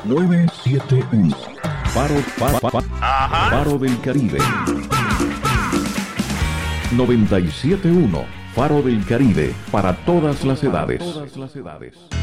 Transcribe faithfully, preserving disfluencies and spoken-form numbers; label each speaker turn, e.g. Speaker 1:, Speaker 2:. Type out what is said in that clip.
Speaker 1: nueve siete uno. Faro, fa- fa- fa-
Speaker 2: Ajá.
Speaker 1: Faro del Caribe. noventa y siete punto uno. Faro del Caribe, para todas las edades.